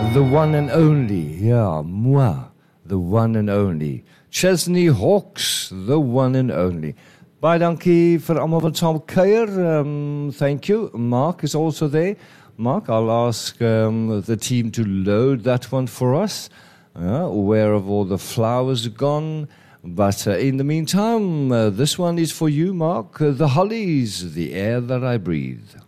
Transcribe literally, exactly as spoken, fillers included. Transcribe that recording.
The one and only, ja, moi, the one and only. Chesney Hawks, the one and only. Baie dankie vir almal wat saam kuier. Um, thank you. Mark is also there. Mark, I'll ask um, the team to load that one for us. Uh, where have all the flowers gone? But uh, in the meantime, uh, this one is for you, Mark. Uh, the Hollies, the air that I breathe.